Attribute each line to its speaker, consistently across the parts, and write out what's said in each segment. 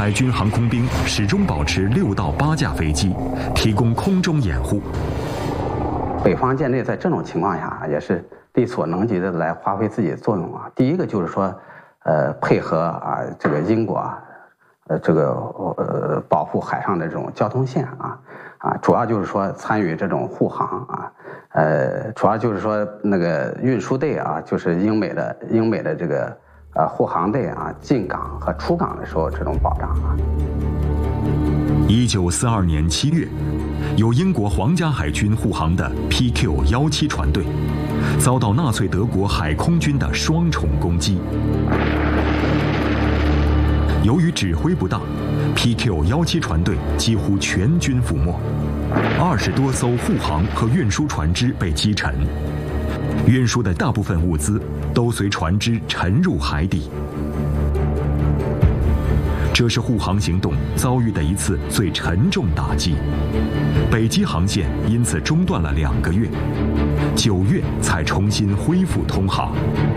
Speaker 1: 海军航空兵始终保持6到8架飞机，提供空中掩护。
Speaker 2: 北方舰队在这种情况下也是力所能及的来发挥自己的作用啊。第一个就是说，配合这个英国保护海上的这种交通线主要就是说参与这种护航主要就是说那个运输队就是英美的这个护航队进港和出港的时候这种保障
Speaker 1: 1942年7月，由英国皇家海军护航的 PQ-17船队，遭到纳粹德国海空军的双重攻击。由于指挥不当， PQ-17船队几乎全军覆没，20多艘护航和运输船只被击沉，运输的大部分物资都随船只沉入海底。这是护航行动遭遇的一次最沉重打击，北极航线因此中断了2个月，9月才重新恢复通航。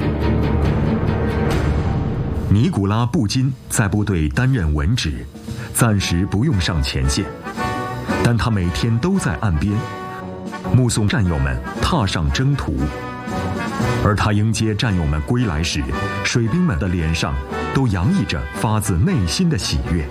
Speaker 1: 尼古拉·布金在部队担任文职，暂时不用上前线，但他每天都在岸边目送战友们踏上征途。而他迎接战友们归来时，水兵们的脸上都洋溢着发自内心的喜悦。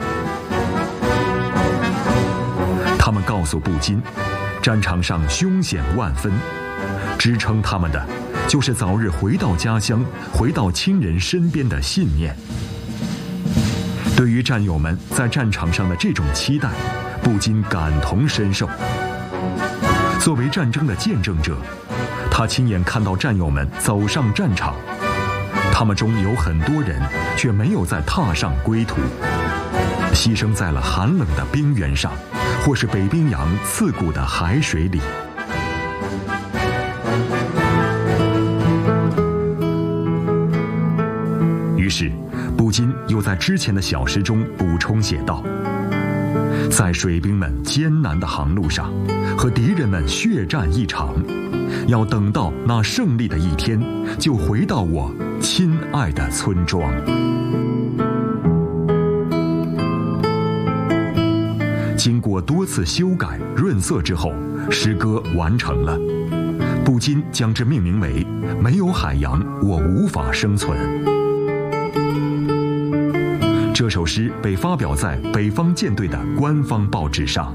Speaker 1: 他们告诉布金，战场上凶险万分，支撑他们的就是早日回到家乡，回到亲人身边的信念。对于战友们在战场上的这种期待，布金感同身受。作为战争的见证者，他亲眼看到战友们走上战场，他们中有很多人却没有再踏上归途，牺牲在了寒冷的冰原上，或是北冰洋刺骨的海水里。于是布金又在之前的小诗中补充写道，在水兵们艰难的航路上，和敌人们血战一场，要等到那胜利的一天，就回到我亲爱的村庄。经过多次修改润色之后，诗歌完成了。布金将之命名为《没有海洋，我无法生存》。这首诗被发表在北方舰队的官方报纸上。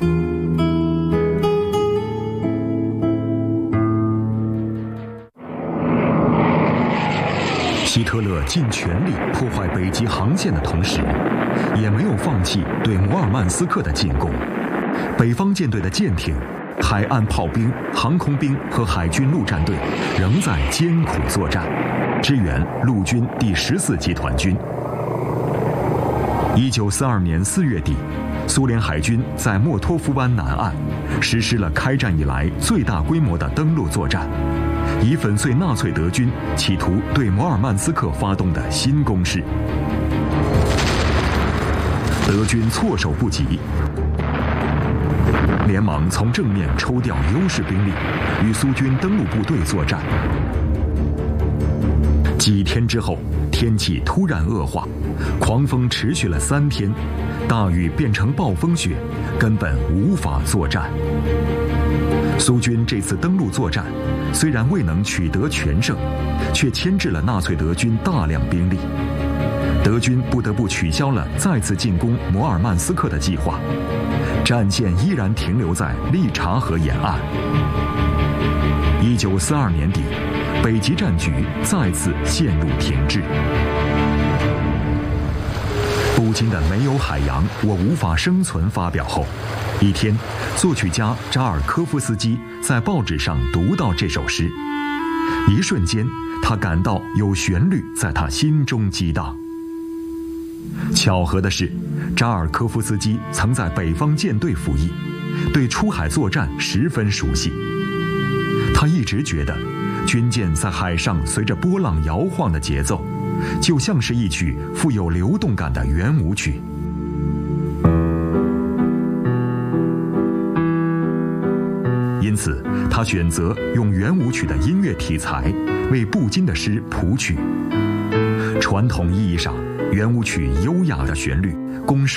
Speaker 1: 希特勒尽全力破坏北极航线的同时，也没有放弃对摩尔曼斯克的进攻。北方舰队的舰艇、海岸炮兵、航空兵和海军陆战队仍在艰苦作战，支援陆军第14集团军。1942年4月底，苏联海军在莫托夫湾南岸实施了开战以来最大规模的登陆作战，以粉碎纳粹德军企图对摩尔曼斯克发动的新攻势。德军措手不及，连忙从正面抽调优势兵力，与苏军登陆部队作战。几天之后，天气突然恶化，狂风持续了3天，大雨变成暴风雪，根本无法作战。苏军这次登陆作战虽然未能取得全胜，却牵制了纳粹德军大量兵力。德军不得不取消了再次进攻摩尔曼斯克的计划，战线依然停留在利察河沿岸。1942年底，北极战局再次陷入停滞。布金的《没有海洋，我无法生存》发表后，一天，作曲家扎尔科夫斯基在报纸上读到这首诗，一瞬间，他感到有旋律在他心中激荡。巧合的是，扎尔科夫斯基曾在北方舰队服役，对出海作战十分熟悉。他一直觉得，军舰在海上随着波浪摇晃的节奏，就像是一曲富有流动感的圆舞曲。因此，他选择用圆舞曲的音乐题材为布金的诗谱曲。传统意义上，圆舞曲优雅的旋律，公式